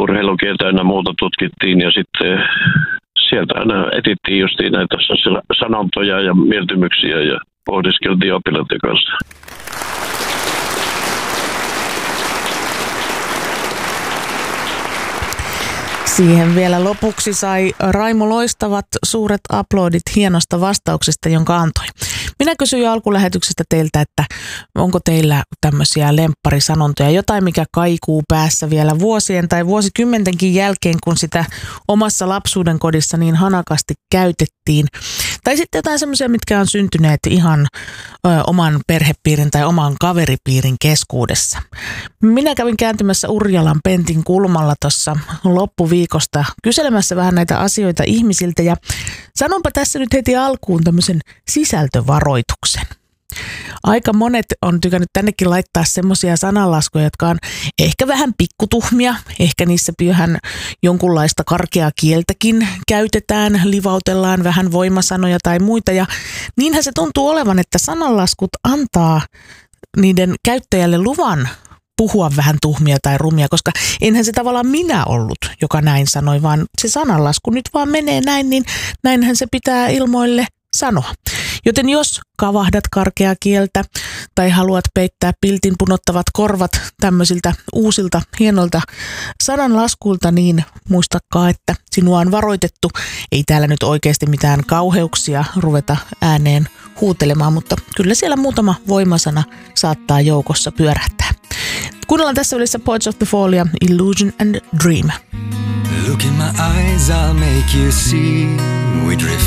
urheilukieltä ja muuta tutkittiin ja sitten sieltä aina etittiin justiin näitä sanontoja ja mieltymyksiä ja pohdiskeltiin oppilaiden kanssa. Siihen vielä lopuksi sai Raimo loistavat suuret aplodit hienosta vastauksesta, jonka antoi. Minä kysyin jo alkulähetyksestä teiltä, että onko teillä tämmöisiä lempparisanontoja, jotain mikä kaikuu päässä vielä vuosien tai vuosikymmentenkin jälkeen, kun sitä omassa lapsuuden kodissa niin hanakasti käytettiin. Tai sitten jotain semmoisia, mitkä on syntyneet ihan oman perhepiirin tai oman kaveripiirin keskuudessa. Minä kävin kääntymässä Urjalan Pentin kulmalla tuossa loppuviikosta kyselemässä vähän näitä asioita ihmisiltä ja sanonpa tässä nyt heti alkuun tämmöisen sisältövaroituksen. Aika monet on tykännyt tännekin laittaa semmoisia sananlaskuja, jotka on ehkä vähän pikkutuhmia, ehkä niissä vähän jonkunlaista karkeaa kieltäkin käytetään, livautellaan vähän voimasanoja tai muita. Ja niinhän se tuntuu olevan, että sananlaskut antaa niiden käyttäjälle luvan puhua vähän tuhmia tai rumia, koska enhän se tavallaan minä ollut, joka näin sanoi, vaan se sananlasku nyt vaan menee näin, niin näinhän se pitää ilmoille sanoa. Joten jos kavahdat karkeaa kieltä tai haluat peittää piltin punottavat korvat tämmöisiltä uusilta hienolta sananlaskuilta, niin muistakaa, että sinua on varoitettu. Ei täällä nyt oikeasti mitään kauheuksia ruveta ääneen huutelemaan, mutta kyllä siellä muutama voimasana saattaa joukossa pyörähtää. Kuunnellaan tässä välissä Poets of the Fallia, Illusion and Dream. Look in my eyes, I'll make you see. We drift